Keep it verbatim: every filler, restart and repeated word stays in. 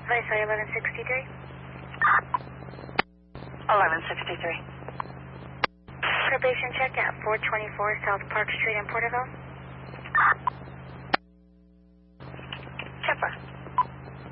Viceroy eleven sixty-three. eleven sixty-three. Probation check at four twenty-four South Park Street in Porterville.